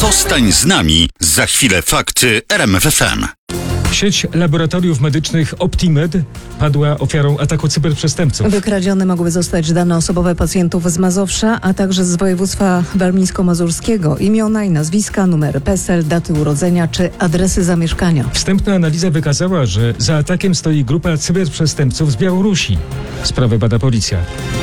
Zostań z nami. Za chwilę fakty RMF FM. Sieć laboratoriów medycznych Optimed padła ofiarą ataku cyberprzestępców. Wykradzione mogły zostać dane osobowe pacjentów z Mazowsza, a także z województwa warmińsko-mazurskiego. Imiona i nazwiska, numery PESEL, daty urodzenia czy adresy zamieszkania. Wstępna analiza wykazała, że za atakiem stoi grupa cyberprzestępców z Białorusi. Sprawę bada policja.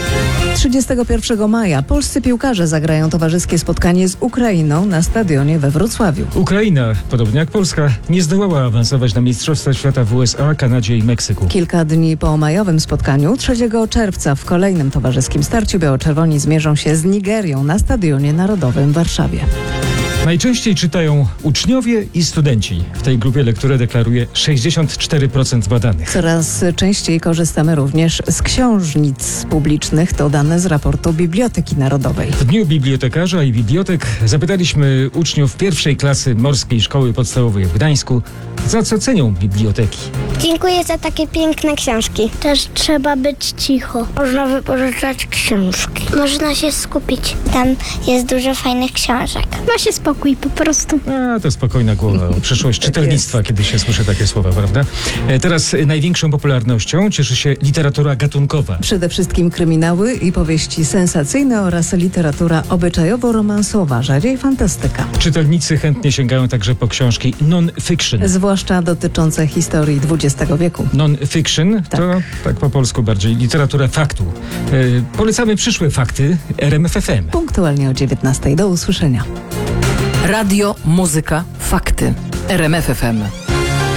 31 maja polscy piłkarze zagrają towarzyskie spotkanie z Ukrainą na stadionie we Wrocławiu. Ukraina, podobnie jak Polska, nie zdołała awansować na Mistrzostwa Świata w USA, Kanadzie i Meksyku. Kilka dni po majowym spotkaniu, 3 czerwca w kolejnym towarzyskim starciu biało-czerwoni zmierzą się z Nigerią na Stadionie Narodowym w Warszawie. Najczęściej czytają uczniowie i studenci. W tej grupie lekturę deklaruje 64% badanych. Coraz częściej korzystamy również z książnic publicznych. To dane z raportu Biblioteki Narodowej. W Dniu Bibliotekarza i Bibliotek zapytaliśmy uczniów pierwszej klasy Morskiej Szkoły Podstawowej w Gdańsku, za co cenią biblioteki. Dziękuję za takie piękne książki. Też trzeba być cicho. Można wypożyczać książki. Można się skupić. Tam jest dużo fajnych książek. Ma się spokój po prostu. A, to spokojna głowa o przyszłość czytelnictwa, kiedy się słyszy takie słowa, prawda? Teraz największą popularnością cieszy się literatura gatunkowa. Przede wszystkim kryminały i powieści sensacyjne oraz literatura obyczajowo-romansowa, rzadziej fantastyka. Czytelnicy chętnie sięgają także po książki non-fiction. Zwłaszcza dotyczące historii XX wieku. Non-fiction to, tak po polsku bardziej, literatura faktu. Polecamy przyszłe fakty RMF FM. Punktualnie o 19:00. Do usłyszenia. Radio, muzyka, fakty. RMF FM.